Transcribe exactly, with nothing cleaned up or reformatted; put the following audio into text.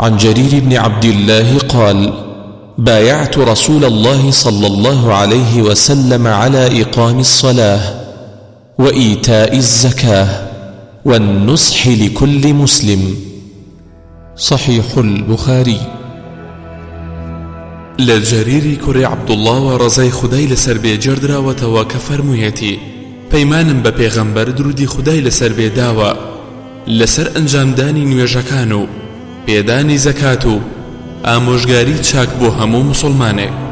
عن جرير بن عبد الله قال: بايعت رسول الله صلى الله عليه وسلم على إقام الصلاة وإيتاء الزكاة والنصح لكل مسلم. صحيح البخاري. لجرير كري عبد الله ورزاي خداي لسر بيجر دراوتوا كفرمويتي: پەیمانم بە پێغەمبەر درودی خودای لەسەر بێداوە لەسەر ئەنجامدانی نوێژەکان و پێدانی زەکات و ئامۆژگاری چاک بۆ هەموو موسڵمانێک.